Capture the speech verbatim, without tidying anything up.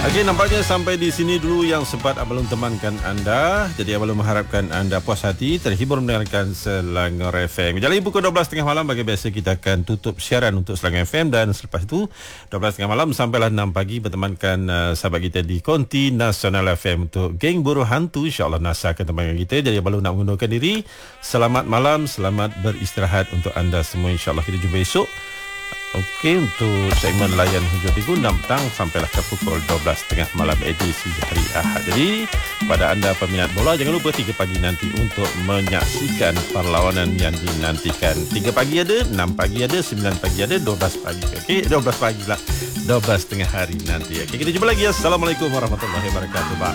Okey, nampaknya sampai di sini dulu yang sempat Abang temankan anda. Jadi Abang mengharapkan anda puas hati, terhibur mendengarkan Selangor F M. Jadi pukul dua belas tiga puluh malam bagi biasa kita akan tutup siaran untuk Selangor F M, dan selepas itu dua belas tiga puluh malam sampailah enam pagi bertemankan uh, sahabat kita di Konti Nasional F M untuk Geng Buruh Hantu. InsyaAllah NASA akan temankan kita. Jadi Abang nak mengundurkan diri. Selamat malam, selamat beristirahat untuk anda semua. InsyaAllah kita jumpa esok. Okey, untuk segmen layan hujung minggu enam petang sampailah ke pukul dua belas tiga puluh malam edisi hari Ahad. Jadi, pada anda peminat bola, jangan lupa tiga pagi nanti untuk menyaksikan perlawanan yang dinantikan. tiga pagi ada, enam pagi ada, sembilan pagi ada, dua belas pagi. Okey, dua belas pagi lah. dua belas tengah hari nanti. Okey, kita jumpa lagi. Assalamualaikum warahmatullahi wabarakatuh. Bye.